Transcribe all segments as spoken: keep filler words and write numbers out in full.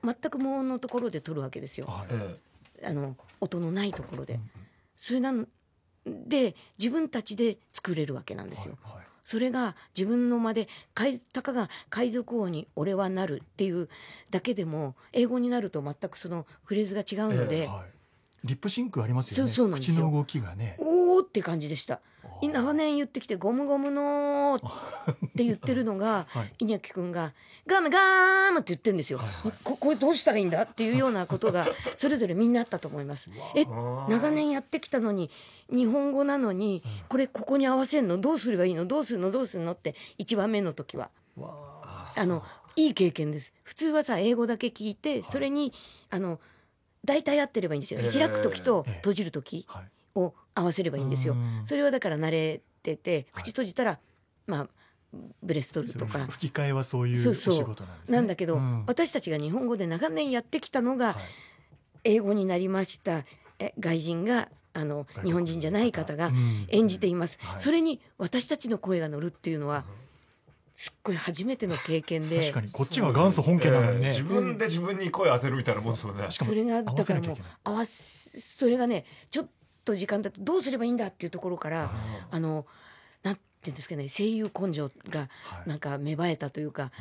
全く無音のところで撮るわけですよ、 はい、 あの音のないところで、うんうん、それなんで自分たちで作れるわけなんですよ、はいはい、それが自分の間でたかが海賊王に俺はなるっていうだけでも英語になると全くそのフレーズが違うので、 えーはい、リップシンクありますよね。 そうそうなんですよ。 口の動きがね、 おーって感じでした。長年言ってきてゴムゴムのーって言ってるのが、はい、稲木くんがガムガームって言ってるんですよ、はいはい、こ, これどうしたらいいんだっていうようなことがそれぞれみんなあったと思いますえ長年やってきたのに日本語なのにこれここに合わせるのどうすればいいのどうするのどうするのっていちばんめの時はあのいい経験です。普通はさ英語だけ聞いてそれにあの大体合ってればいいんですよ、えー、開く時と閉じる時を合わせればいいんですよ、えー、それはだから慣れてて口閉じたら、はい、まあブレストルとか吹き替えはそういうお仕事なんですね。 そうそうなんだけど、うん、私たちが日本語で長年やってきたのが英語になりました。え外人があの日本人じゃない方が演じています、うんはい、それに私たちの声が乗るっていうのはすっごい初めての経験で確かにこっちが元祖本家なのにね、 えー、自分で自分に声を当てるみたいなもんですよね。 それがだからもう合わせそれがねちょっと時間だとどうすればいいんだっていうところからあのなんていうんですかね声優根性がなんか芽生えたというか、はい、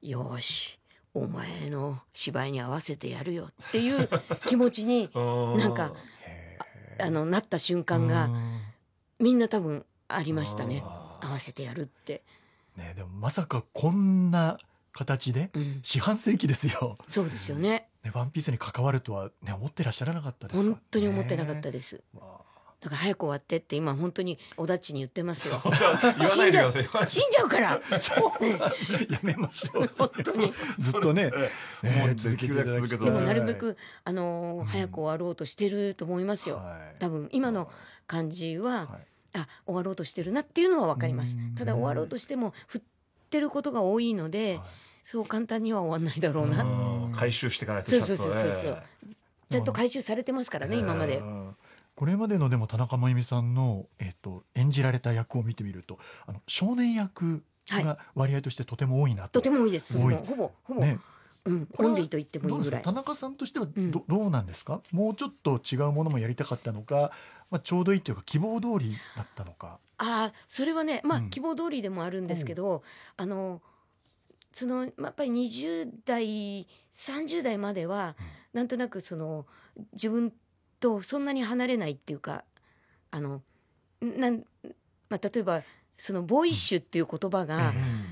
よしお前の芝居に合わせてやるよっていう気持ちになんかあのなった瞬間がみんな多分ありましたね。合わせてやるってね、でもまさかこんな形で、うん、四半世紀ですよ。 そうですよね。 ねワンピースに関わるとは、ね、思ってらっしゃらなかったですか。 本当に思ってなかったです。だから早く終わってって今本当におだっちに言ってますよ。 言わないでください。 死んじゃうからね、 やめましょう。 本当にずっとね、 ねもう続けて続けて。 でもなるべくあのーうん、早く終わろうとしてると思いますよ。はい、多分今の感じは。はいあ終わろうとしてるなっていうのは分かります。ただ終わろうとしても振ってることが多いので、はい、そう簡単には終わんないだろうな。 回収していかないとちゃんと、ね、 そうそうそうそうちゃんと回収されてますからね今まで。 これまでのでも田中真由美さんの、えー、と演じられた役を見てみるとあの少年役が割合としてとても多いなと、はい、 とても多いです。もうほぼほぼ、ねうん、オンリーと言ってもいいぐらい。 田中さんとしては ど,、うん、どうなんですか。もうちょっと違うものもやりたかったのか、まあ、ちょうどいいというか希望通りだったのか。 あそれはね、まあ、うん、希望通りでもあるんですけど、うん、あのそのやっぱりにじゅう代さんじゅう代までは、うん、なんとなくその自分とそんなに離れないっていうかあのなん、まあ、例えばそのボーイッシュっていう言葉が、うん、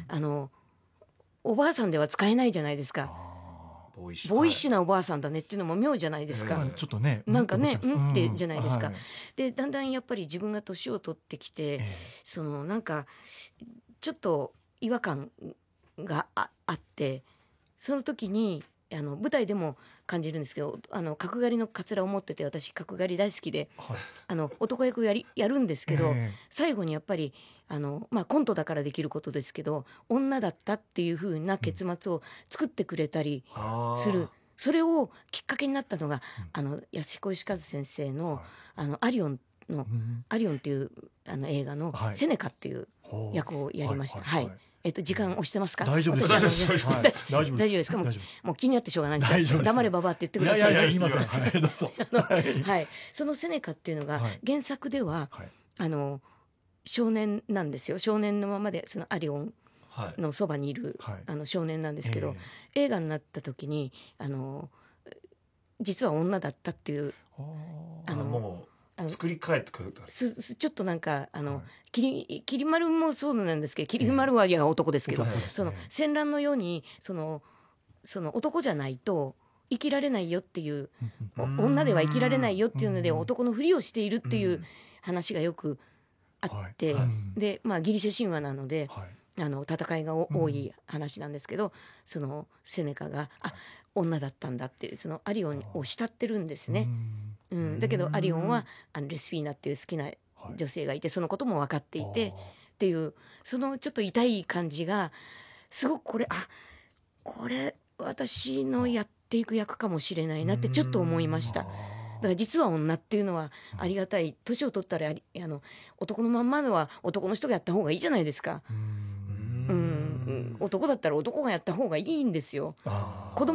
あのおばあさんでは使えないじゃないですか。ボーイッシュ、ボーイッシュなおばあさんだねっていうのも妙じゃないですか、 えー、ちょっとねなんかねうんってじゃないですか、 はい、 でだんだんやっぱり自分が年を取ってきて、えー、そのなんかちょっと違和感が あ, あってその時にあの舞台でも感じるんですけどあの角刈りのカツラを持ってて私角刈り大好きで、はい、あの男役やりやるんですけど、えー、最後にやっぱりあの、まあ、コントだからできることですけど女だったっていう風な結末を作ってくれたりする、うん、それをきっかけになったのが、うん、あの安彦義和先生の、はい、あのアリオンの、うん、アリオンっていうあの映画のセネカっていう役をやりました。はい、はいはいえっと、時間押してますか。 大丈夫です。大丈夫です。大丈夫です。 大丈夫ですか。もう、もう気になってしょうがないんですよ。黙ればばって言ってくださいね。 いやいや言いません。はい、どうぞ。 はい、そのセネカっていうのが原作では、はい、あの少年なんですよ。少年のままでそのアリオンのそばにいる、はい、あの少年なんですけど、えー、映画になった時にあの実は女だったっていうあのもう作り変えてくれたちょっとなんかあの、はい、きりきり丸もそうなんですけどきり丸は男ですけど、えー、その戦乱のようにそのその男じゃないと生きられないよっていう女では生きられないよっていうので男のふりをしているっていう話がよくあって、はいはい、で、まあ、ギリシャ神話なので、はい、あの戦いが多い話なんですけど、うん、そのセネカがあ女だったんだっていうそのアリオンを慕ってるんですね、うんうん、だけどアリオンはあのレスフィーナっていう好きな女性がいてそのことも分かっていてっていうそのちょっと痛い感じがすごくこれあこれ私のやっていく役かもしれないなってちょっと思いました。だから実は女っていうのはありがたい年を取ったらありあの男のまんまのは男の人がやった方がいいじゃないですか。うんうん男だったら男がやった方がいいんですよ。子供